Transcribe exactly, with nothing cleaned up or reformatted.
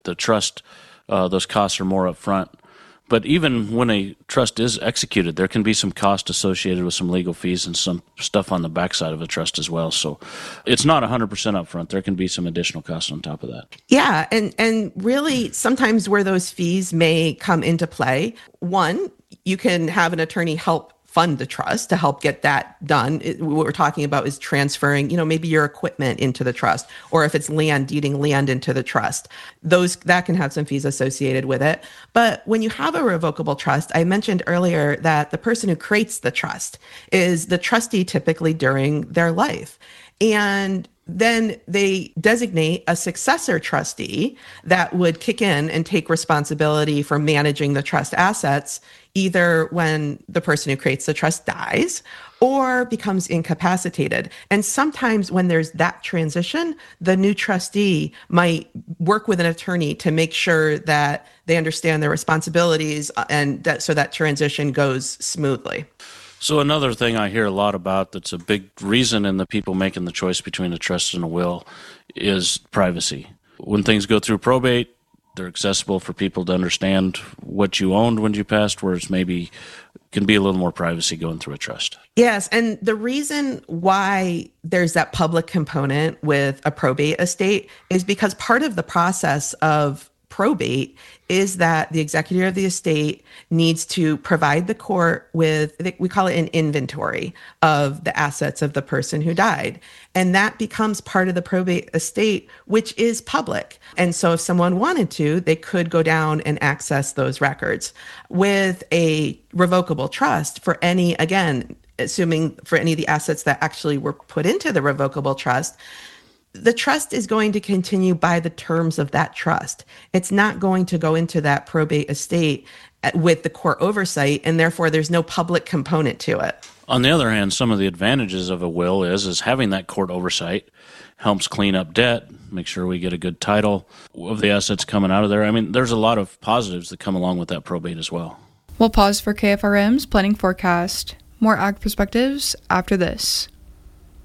The trust, uh, those costs are more upfront. But even when a trust is executed, there can be some cost associated with some legal fees and some stuff on the backside of a trust as well. So it's not one hundred percent upfront. There can be some additional costs on top of that. Yeah. And, and really, sometimes where those fees may come into play, one, you can have an attorney help fund the trust to help get that done. It, what we're talking about is transferring, you know, maybe your equipment into the trust, or if it's land, deeding land into the trust. Those, that can have some fees associated with it. But when you have a revocable trust, I mentioned earlier that the person who creates the trust is the trustee typically during their life. And then they designate a successor trustee that would kick in and take responsibility for managing the trust assets, either when the person who creates the trust dies or becomes incapacitated. And sometimes when there's that transition, the new trustee might work with an attorney to make sure that they understand their responsibilities and that so that transition goes smoothly. So another thing I hear a lot about that's a big reason in the people making the choice between a trust and a will is privacy. When things go through probate, they're accessible for people to understand what you owned when you passed, whereas maybe can be a little more privacy going through a trust. Yes, and the reason why there's that public component with a probate estate is because part of the process of probate is that the executor of the estate needs to provide the court with, we call it an inventory of the assets of the person who died. And that becomes part of the probate estate, which is public. And so if someone wanted to, they could go down and access those records. With a revocable trust, for any, again, assuming for any of the assets that actually were put into the revocable trust, the trust is going to continue by the terms of that trust. It's not going to go into that probate estate with the court oversight, and therefore there's no public component to it. On the other hand, some of the advantages of a will is, is having that court oversight helps clean up debt, make sure we get a good title of the assets coming out of there. I mean, there's a lot of positives that come along with that probate as well. We'll pause for K F R M's Planning Forecast. More Ag Perspectives after this.